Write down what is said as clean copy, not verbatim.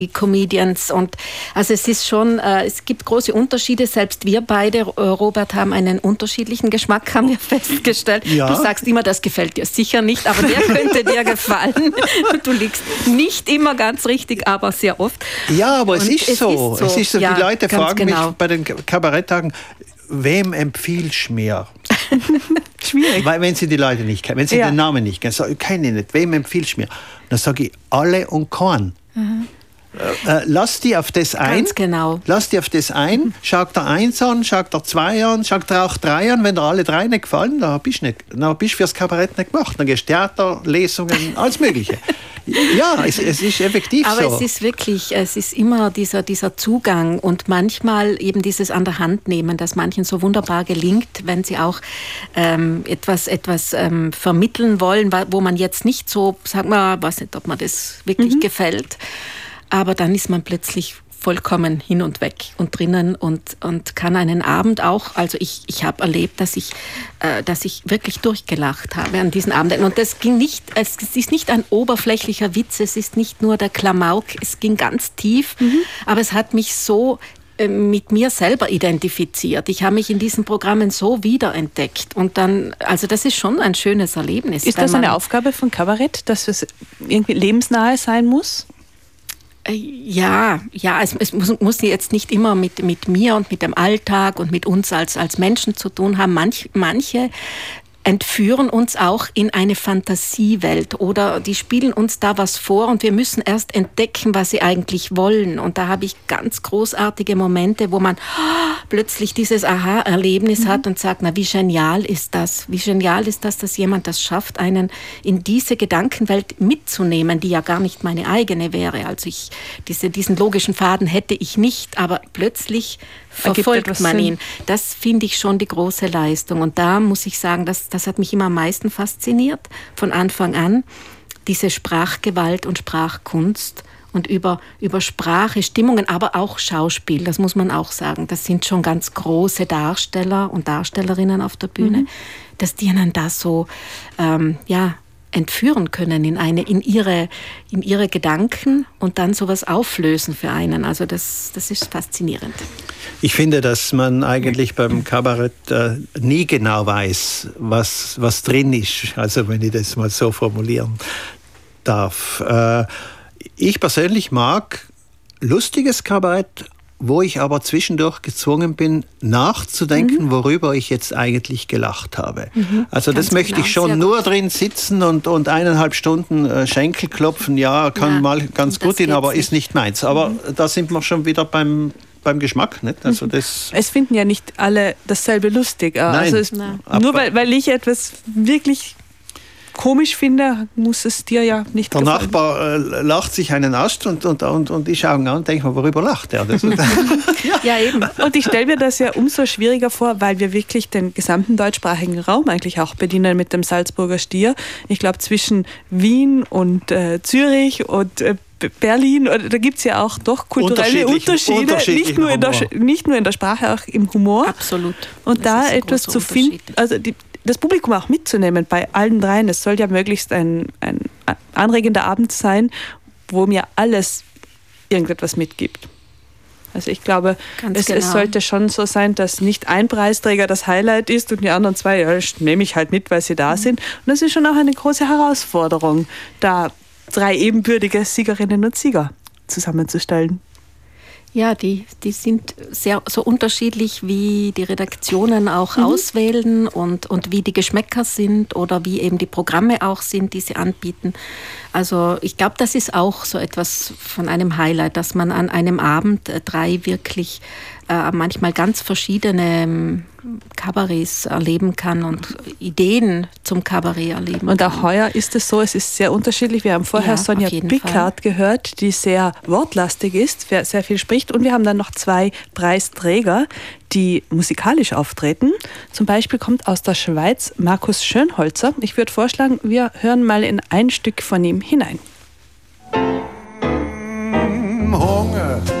Comedians und also es ist schon, es gibt große Unterschiede. Selbst wir beide, Robert, haben einen unterschiedlichen Geschmack, haben wir festgestellt. Ja. Du sagst immer, das gefällt dir sicher nicht, aber der könnte dir gefallen. Du liegst nicht immer ganz richtig, aber sehr oft. Ja, aber es ist so. Es ist so, ja, die Leute fragen mich bei den Kabaretttagen, wem empfiehlst du mir? Schwierig. Weil wenn sie die Leute nicht kennen, wenn sie den Namen nicht kennen, sage ich, kenne ich nicht, wem empfiehlst du mir? Dann sage ich, alle und keinen. Lass die auf das ein. Ganz genau. Lass die auf das ein. Schau dir 1 an, schau dir 2 an, schau dir auch 3 an. Wenn dir alle 3 nicht gefallen, dann bist du fürs Kabarett nicht gemacht. Dann gehst du Theater, Lesungen, alles Mögliche. Ja, es ist effektiv aber so. Aber es ist immer dieser Zugang und manchmal eben dieses an der Hand nehmen, das manchen so wunderbar gelingt, wenn sie auch etwas vermitteln wollen, wo man jetzt nicht so, sag mal, weiß nicht, ob man das wirklich gefällt. Aber dann ist man plötzlich vollkommen hin und weg und drinnen und kann einen Abend auch, also ich habe erlebt, dass ich wirklich durchgelacht habe an diesen Abenden. Und es ist nicht ein oberflächlicher Witz, es ist nicht nur der Klamauk, es ging ganz tief, aber es hat mich so mit mir selber identifiziert. Ich habe mich in diesen Programmen so wiederentdeckt und dann, also das ist schon ein schönes Erlebnis. Ist das eine Aufgabe von Kabarett, dass es irgendwie lebensnahe sein muss? Ja, es muss jetzt nicht immer mit mir und mit dem Alltag und mit uns als Menschen zu tun haben. Manche entführen uns auch in eine Fantasiewelt oder die spielen uns da was vor und wir müssen erst entdecken, was sie eigentlich wollen. Und da habe ich ganz großartige Momente, wo man plötzlich dieses Aha-Erlebnis hat und sagt, na, wie genial ist das? Wie genial ist das, dass jemand das schafft, einen in diese Gedankenwelt mitzunehmen, die ja gar nicht meine eigene wäre. Also diesen logischen Faden hätte ich nicht, aber plötzlich verfolgt man ihn. Das finde ich schon die große Leistung. Und da muss ich sagen, das hat mich immer am meisten fasziniert, von Anfang an. Diese Sprachgewalt und Sprachkunst und über Sprache, Stimmungen, aber auch Schauspiel, das muss man auch sagen. Das sind schon ganz große Darsteller und Darstellerinnen auf der Bühne, dass die einen da so, entführen können in ihre Gedanken und dann sowas auflösen für einen. Also das ist faszinierend. Ich finde, dass man eigentlich beim Kabarett nie genau weiß, was drin ist. Also wenn ich das mal so formulieren darf. Ich persönlich mag lustiges Kabarett, wo ich aber zwischendurch gezwungen bin, nachzudenken, worüber ich jetzt eigentlich gelacht habe. Also das möchte ich schon nur drin sitzen und 1,5 Stunden Schenkel klopfen, kann mal ganz gut hin, aber ist nicht meins. Aber da sind wir schon wieder beim Geschmack. Nicht? Also es finden ja nicht alle dasselbe lustig. Nein. Also nur weil ich etwas wirklich komisch finde, muss es dir ja nicht gefallen. Der Nachbar lacht sich einen Ast und ich schaue ihn an und denke mir, worüber lacht er? Ja, eben. Und ich stelle mir das ja umso schwieriger vor, weil wir wirklich den gesamten deutschsprachigen Raum eigentlich auch bedienen mit dem Salzburger Stier. Ich glaube, zwischen Wien und Zürich und Berlin, da gibt es ja auch doch kulturelle Unterschiede, nicht nur in der Sprache, auch im Humor. Absolut. Und da etwas zu finden, also das Publikum auch mitzunehmen bei allen dreien. Es soll ja möglichst ein anregender Abend sein, wo mir alles irgendetwas mitgibt. Also ich glaube, es sollte schon so sein, dass nicht ein Preisträger das Highlight ist und die anderen 2, nehme ich halt mit, weil sie da sind. Und das ist schon auch eine große Herausforderung, da 3 ebenbürtige Siegerinnen und Sieger zusammenzustellen. Ja, die sind so unterschiedlich, wie die Redaktionen auch auswählen und wie die Geschmäcker sind oder wie eben die Programme auch sind, die sie anbieten. Also ich glaube, das ist auch so etwas von einem Highlight, dass man an einem Abend 3 wirklich manchmal ganz verschiedene Kabarets erleben kann und Ideen zum Kabarett erleben Und auch heuer ist es so, es ist sehr unterschiedlich. Wir haben vorher Sonja Pickard gehört, die sehr wortlastig ist, sehr viel spricht. Und wir haben dann noch 2 Preisträger, die musikalisch auftreten. Zum Beispiel kommt aus der Schweiz Markus Schönholzer. Ich würde vorschlagen, wir hören mal in ein Stück von ihm hinein. Hunger